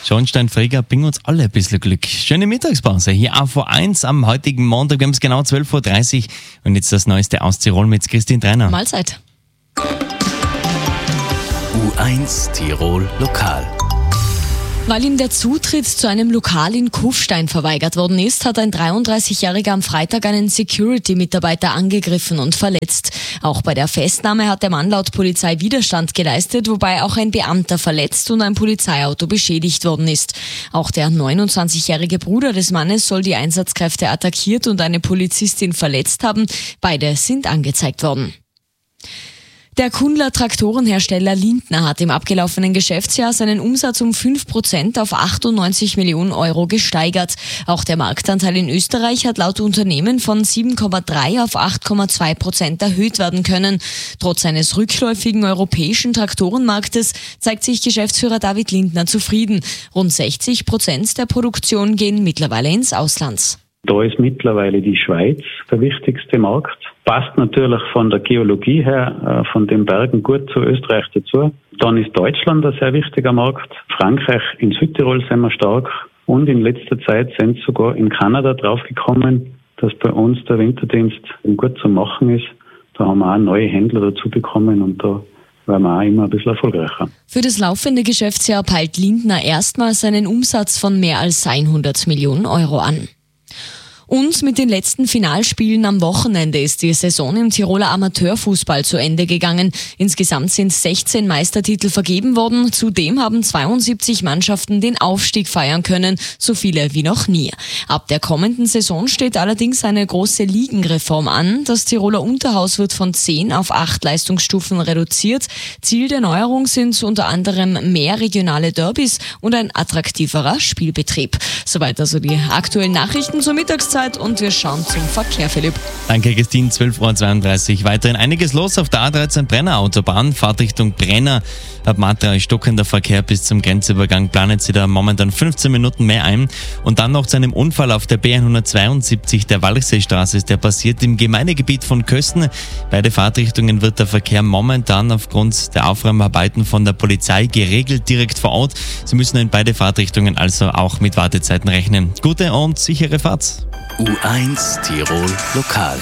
Schornsteinfeger bringen uns alle ein bisschen Glück. Schöne Mittagspause hier auf A1 am heutigen Montag. Wir haben es genau 12.30 Uhr und jetzt das Neueste aus Tirol mit Christine Trainer. Mahlzeit. U1 Tirol Lokal. Weil ihm der Zutritt zu einem Lokal in Kufstein verweigert worden ist, hat ein 33-Jähriger am Freitag einen Security-Mitarbeiter angegriffen und verletzt. Auch bei der Festnahme hat der Mann laut Polizei Widerstand geleistet, wobei auch ein Beamter verletzt und ein Polizeiauto beschädigt worden ist. Auch der 29-jährige Bruder des Mannes soll die Einsatzkräfte attackiert und eine Polizistin verletzt haben. Beide sind angezeigt worden. Der Kundler Traktorenhersteller Lindner hat im abgelaufenen Geschäftsjahr seinen Umsatz um 5% auf 98 Millionen Euro gesteigert. Auch der Marktanteil in Österreich hat laut Unternehmen von 7,3 auf 8,2% erhöht werden können. Trotz eines rückläufigen europäischen Traktorenmarktes zeigt sich Geschäftsführer David Lindner zufrieden. Rund 60% der Produktion gehen mittlerweile ins Ausland. Da ist mittlerweile die Schweiz der wichtigste Markt. Passt natürlich von der Geologie her, von den Bergen gut zu Österreich dazu. Dann ist Deutschland ein sehr wichtiger Markt. Frankreich, in Südtirol sind wir stark. Und in letzter Zeit sind sogar in Kanada draufgekommen, dass bei uns der Winterdienst gut zu machen ist. Da haben wir auch neue Händler dazu bekommen und da werden wir auch immer ein bisschen erfolgreicher. Für das laufende Geschäftsjahr peilt Lindner erstmals einen Umsatz von mehr als 100 Millionen Euro an. Und mit den letzten Finalspielen am Wochenende ist die Saison im Tiroler Amateurfußball zu Ende gegangen. Insgesamt sind 16 Meistertitel vergeben worden. Zudem haben 72 Mannschaften den Aufstieg feiern können, so viele wie noch nie. Ab der kommenden Saison steht allerdings eine große Ligenreform an. Das Tiroler Unterhaus wird von 10 auf 8 Leistungsstufen reduziert. Ziel der Neuerung sind unter anderem mehr regionale Derbys und ein attraktiverer Spielbetrieb. Soweit also die aktuellen Nachrichten zur Mittagszeit. Und wir schauen zum Verkehr, Philipp. Danke, Christine. 12.32 Uhr. Weiterhin einiges los auf der A13 Brenner Autobahn. Fahrtrichtung Brenner. Ab Matra stockender Verkehr bis zum Grenzübergang. Planet sie da momentan 15 Minuten mehr ein. Und dann noch zu einem Unfall auf der B172 der Walchseestraße. Der passiert im Gemeindegebiet von Kösten. Beide Fahrtrichtungen wird der Verkehr momentan aufgrund der Aufräumarbeiten von der Polizei geregelt direkt vor Ort. Sie müssen in beide Fahrtrichtungen also auch mit Wartezeiten rechnen. Gute und sichere Fahrt. U1 Tirol Lokal.